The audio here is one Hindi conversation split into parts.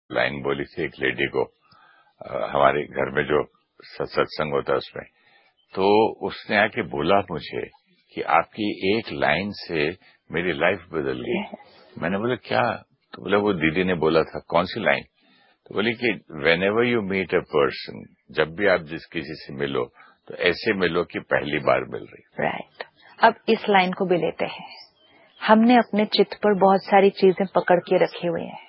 लाइन बोली थी एक लेडी को हमारे घर में जो सत्संग होता है उसमें, तो उसने आके बोला मुझे कि आपकी एक लाइन से मेरी लाइफ बदल गई। मैंने बोला क्या? तो बोला वो दीदी ने बोला था। कौन सी लाइन? तो बोली कि when ever you meet a person, जब भी आप किसी से मिलो तो ऐसे मिलो कि पहली बार मिल रही। राइट। अब इस लाइन को भी लेते हैं। हमने अपने चित्त पर बहुत सारी चीजें पकड़ के रखी हुई हैं,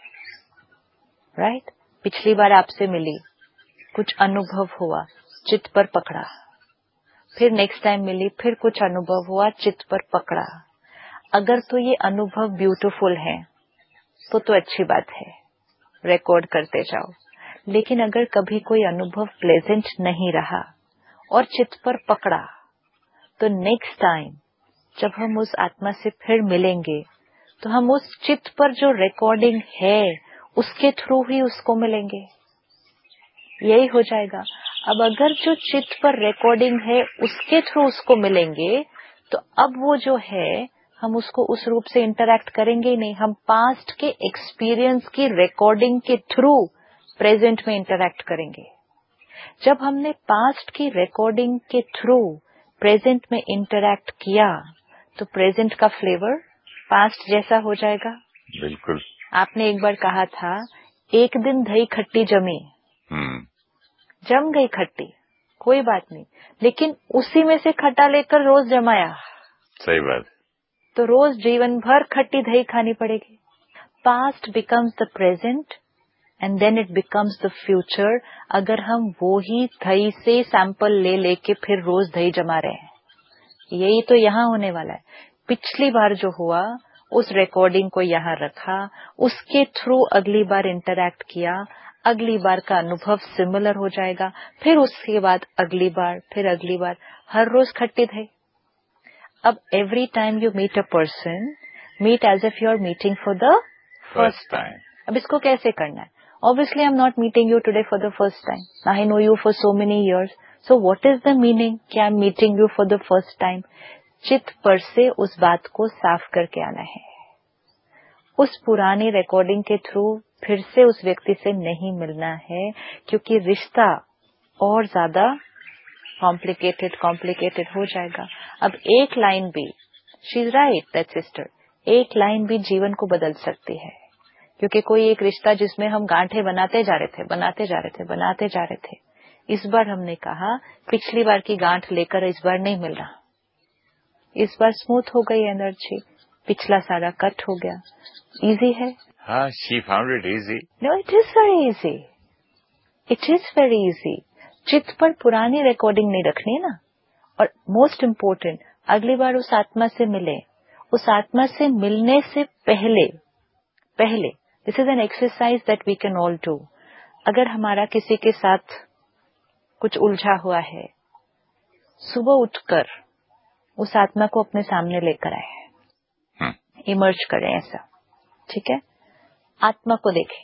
राइट। पिछली बार आपसे मिली, कुछ अनुभव हुआ, चित्त पर पकड़ा। फिर नेक्स्ट टाइम मिली, फिर कुछ अनुभव हुआ, चित्त पर पकड़ा। अगर तो ये अनुभव ब्यूटीफुल है तो अच्छी बात है, रिकॉर्ड करते जाओ। लेकिन अगर कभी कोई अनुभव प्लेजेंट नहीं रहा और चित्त पर पकड़ा, तो नेक्स्ट टाइम जब हम उस आत्मा से फिर मिलेंगे तो हम उस चित्त पर जो रिकॉर्डिंग है उसके थ्रू ही उसको मिलेंगे। यही हो जाएगा। अब अगर जो चित्त पर रिकॉर्डिंग है उसके थ्रू उसको मिलेंगे, तो अब वो जो है हम उसको उस रूप से इंटरैक्ट करेंगे ही नहीं। हम पास्ट के एक्सपीरियंस की रिकॉर्डिंग के थ्रू प्रेजेंट में इंटरैक्ट करेंगे। जब हमने पास्ट की रिकॉर्डिंग के थ्रू प्रेजेंट में इंटरैक्ट किया तो प्रेजेंट का फ्लेवर पास्ट जैसा हो जाएगा। बिल्कुल। आपने एक बार कहा था, एक दिन दही खट्टी जमी, जम गई खट्टी, कोई बात नहीं, लेकिन उसी में से खट्टा लेकर रोज जमाया। सही बात। तो रोज जीवन भर खट्टी दही खानी पड़ेगी। Past becomes the present and then it becomes the future. अगर हम वो ही दही से सैंपल ले लेके फिर रोज दही जमा रहे हैं, यही तो यहाँ होने वाला है। पिछली बार जो हुआ उस रिकॉर्डिंग को यहाँ रखा, उसके थ्रू अगली बार इंटरैक्ट किया, अगली बार का अनुभव सिमिलर हो जाएगा, फिर उसके बाद अगली बार, फिर अगली बार, हर रोज खट्टी दही। अब every time you meet a person, meat as if you are meeting for the first time. अब इसको कैसे करना है? Obviously, I'm not meeting you today for the first time. I know you for so many years. So what is the meaning कि I'm meeting you for the first time? चित्त पर से उस बात को साफ करके आना है। उस पुरानी रिकॉर्डिंग के थ्रू फिर से उस व्यक्ति से नहीं मिलना है, क्योंकि रिश्ता और ज्यादा कॉम्प्लिकेटेड हो जाएगा। अब एक लाइन भी, she is right that sister, एक लाइन भी जीवन को बदल सकती है। क्योंकि कोई एक रिश्ता जिसमें हम गांठें बनाते जा रहे थे, इस बार हमने कहा पिछली बार की गांठ लेकर इस बार नहीं मिल रहा। इस बार स्मूथ हो गई एनर्जी, पिछला सारा कट हो गया। इजी है। हाँ, she found it easy. No, it is very easy. It is very easy. चित्त पर पुरानी रिकॉर्डिंग नहीं रखनी है ना। और मोस्ट इम्पोर्टेंट, अगली बार उस आत्मा से मिले, उस आत्मा से मिलने से पहले this is an exercise that we can all do. अगर हमारा किसी के साथ कुछ उलझा हुआ है, सुबह उठकर उस आत्मा को अपने सामने लेकर आए, इमर्ज करें ऐसा, ठीक है। आत्मा को देखें,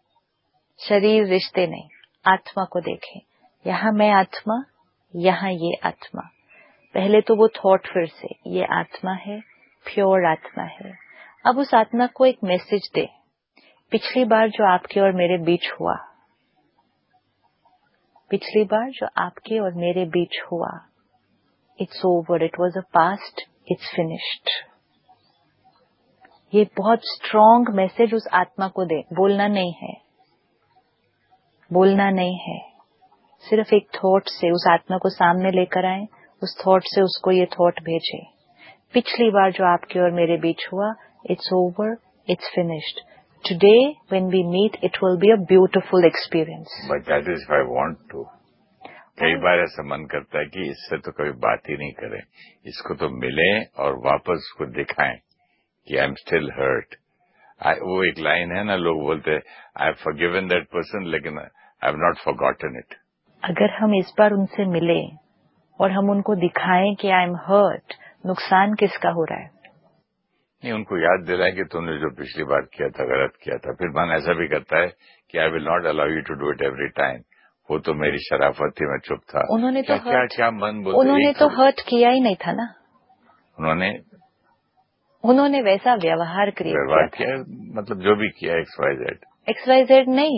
शरीर रिश्ते नहीं, आत्मा को देखें। यहाँ मैं आत्मा, यहाँ ये आत्मा। पहले तो वो थॉट, फिर से ये आत्मा है, प्योर आत्मा है। अब उस आत्मा को एक मैसेज दे, पिछली बार जो आपके और मेरे बीच हुआ, it's over, it was a past, it's finished. ये बहुत स्ट्रॉन्ग मैसेज उस आत्मा को दे। बोलना नहीं है, सिर्फ एक थॉट से उस आत्मा को सामने लेकर आए, उस थॉट से उसको ये थॉट भेजे, पिछली बार जो आपके और मेरे बीच हुआ, it's over, it's finished. Today, when we meet, it will be a beautiful experience. But that is if I want to. कई बार ऐसा मन करता है कि इससे तो कभी बात ही नहीं करें, इसको तो मिलें और वापस उसको दिखाएं कि आई एम स्टिल हर्ट। वो एक लाइन है ना, लोग बोलते हैं I have forgiven that person, लेकिन I have not forgotten it. अगर हम इस बार उनसे मिले और हम उनको दिखाएं कि आई एम हर्ट, नुकसान किसका हो रहा है? नहीं, उनको याद दिलाएं कि तुमने जो पिछली बार किया था गलत किया था। फिर मन ऐसा भी करता है कि I will not allow you to do it every time. वो तो मेरी शराफत थी, मैं चुप था। उन्होंने क्या मन बोलते, उन्होंने तो हर्ट किया ही नहीं था ना। उन्होंने वैसा व्यवहार किया, मतलब जो भी किया XYZ XYZ नहीं।